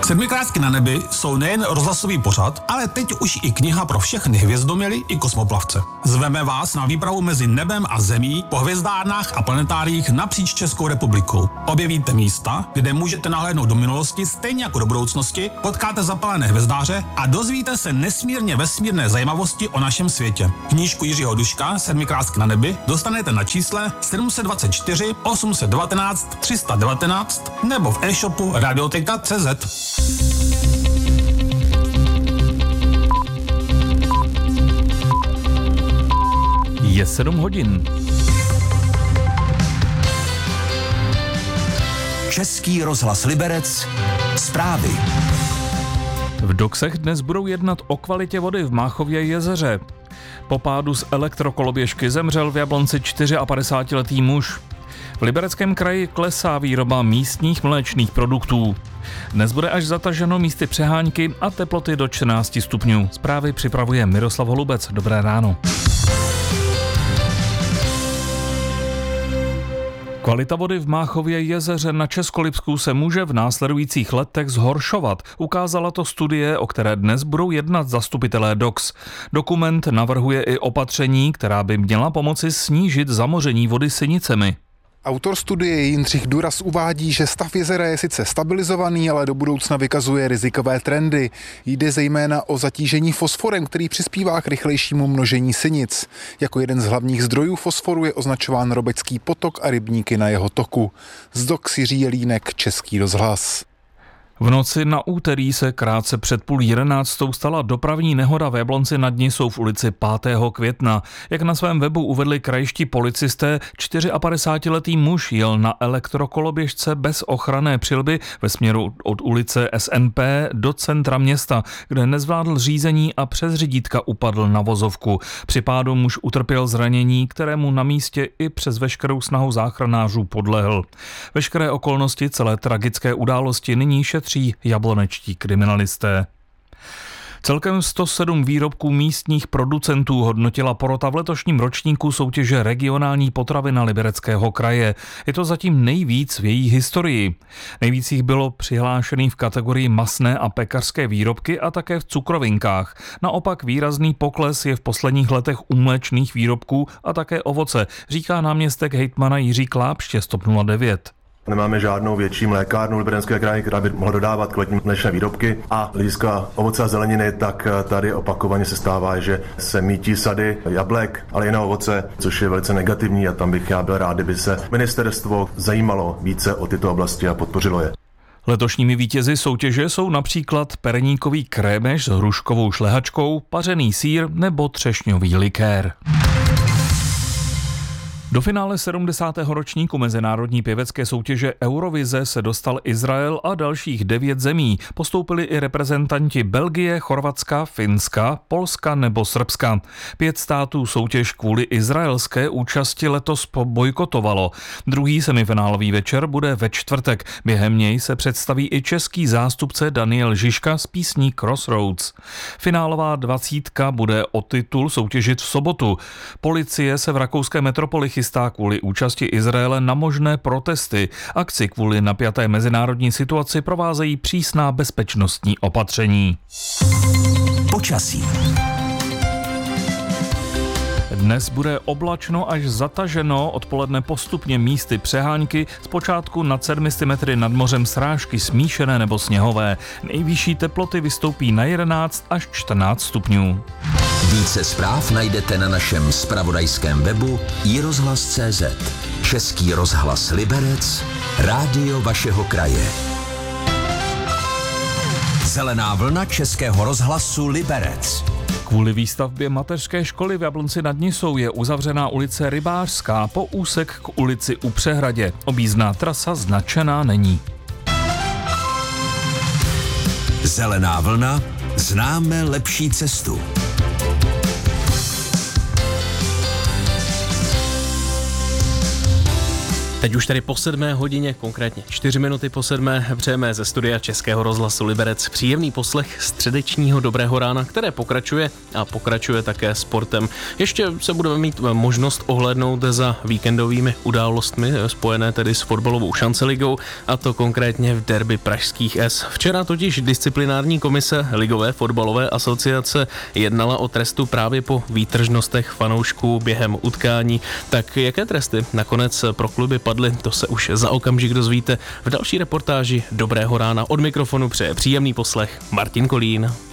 Sedmikrásky na nebi jsou nejen rozhlasový pořad, ale teď už i kniha pro všechny hvězdoměly i kosmoplavce. Zveme vás na výpravu mezi nebem a zemí po hvězdárnách a planetáriích napříč Českou republikou. Objevíte místa, kde můžete nahlédnout do minulosti stejně jako do budoucnosti, potkáte zapalené hvězdáře a dozvíte se nesmírně vesmírné zajímavosti o našem světě. Knížku Jiřího Duška Sedmikrásky na nebi dostanete na čísle 724 819 319 nebo v e-shopu radioteka.cz. Je 7 hodin. Český rozhlas Liberec. Zprávy. V Doksech dnes budou jednat o kvalitě vody v Máchově jezeře. Po pádu z elektrokoloběžky zemřel v Jablonci 54letý muž. V Libereckém kraji klesá výroba místních mléčných produktů. Dnes bude až zataženo místy přehánky a teploty do 14 stupňů. Zprávy připravuje Miroslav Holubec. Dobré ráno. Kvalita vody v Máchově jezeře na Českolipsku se může v následujících letech zhoršovat. Ukázala to studie, o které dnes budou jednat zastupitelé DOKS. Dokument navrhuje i opatření, která by měla pomoci snížit zamoření vody sinicemi. Autor studie Jindřich Duras uvádí, že stav jezera je sice stabilizovaný, ale do budoucna vykazuje rizikové trendy. Jde zejména o zatížení fosforem, který přispívá k rychlejšímu množení sinic. Jako jeden z hlavních zdrojů fosforu je označován Robecký potok a rybníky na jeho toku. Z DOKS Jiří Jelínek, Český rozhlas. V noci na úterý se krátce před 10:30 stala dopravní nehoda v Jablonci nad Nisou v ulici 5. května. Jak na svém webu uvedli krajští policisté, 54letý muž jel na elektrokoloběžce bez ochranné přilby ve směru od ulice SNP do centra města, kde nezvládl řízení a přes řídítka upadl na vozovku. Při pádu muž utrpěl zranění, kterému na místě i přes veškerou snahu záchranářů podlehl. Veškeré okolnosti celé tragické události nyní šetří jablonečtí kriminalisté. Celkem 107 výrobků místních producentů hodnotila porota v letošním ročníku soutěže Regionální potravina Libereckého kraje. Je to zatím nejvíc v její historii. Nejvíc jich bylo přihlášených v kategorii masné a pekařské výrobky a také v cukrovinkách. Naopak výrazný pokles je v posledních letech u mléčných výrobků a také ovoce, říká náměstek hejtmana Jiří Klápště z TOP 09. Nemáme žádnou větší mlékárnu v Libereckém kraji, která by mohla dodávat kvalitní mléčné výrobky a hlediska ovoce a zeleniny, tak tady opakovaně se stává, že se mítí sady jablek, ale i na ovoce, což je velice negativní a tam bych já byl rád, kdyby se ministerstvo zajímalo více o tyto oblasti a podpořilo je. Letošními vítězi soutěže jsou například perníkový krémeš s hruškovou šlehačkou, pařený sýr nebo třešňový likér. Do finále 70. ročníku mezinárodní pěvecké soutěže Eurovize se dostal Izrael a dalších 9 zemí. Postoupili i reprezentanti Belgie, Chorvatska, Finska, Polska nebo Srbska. 5 států soutěž kvůli izraelské účasti letos bojkotovalo. Druhý semifinálový večer bude ve čtvrtek. Během něj se představí i český zástupce Daniel Žižka s písní Crossroads. Finálová 20 bude o titul soutěžit v sobotu. Policie se v rakouské metropoli chystá kvůli účasti Izraele na možné protesty. Akci kvůli napjaté mezinárodní situaci provázejí přísná bezpečnostní opatření. Počasí. Dnes bude oblačno až zataženo, odpoledne postupně místy přehánky, zpočátku nad 700 metry nad mořem srážky smíšené nebo sněhové. Nejvyšší teploty vystoupí na 11 až 14 stupňů. Více zpráv najdete na našem zpravodajském webu iRozhlas.cz. Český rozhlas Liberec, rádio vašeho kraje. Zelená vlna Českého rozhlasu Liberec. Kvůli výstavbě mateřské školy v Jablonci nad Nisou je uzavřená ulice Rybářská po úsek k ulici U Přehradě. Objízdná trasa značená není. Zelená vlna, známe lepší cestu. Teď už tady po 7 hodině, konkrétně 4 minuty po 7, přejeme ze studia Českého rozhlasu Liberec příjemný poslech středečního Dobrého rána, které pokračuje a pokračuje také sportem. Ještě se budeme mít možnost ohlédnout za víkendovými událostmi spojené tedy s fotbalovou šanceligou, a to konkrétně v derby pražských S. Včera totiž disciplinární komise Ligové fotbalové asociace jednala o trestu právě po výtržnostech fanoušků během utkání. Tak jaké tresty nakonec pro kluby padly, to se už za okamžik dozvíte v další reportáži Dobrého rána. Od mikrofonu přeje příjemný poslech Martin Kolín.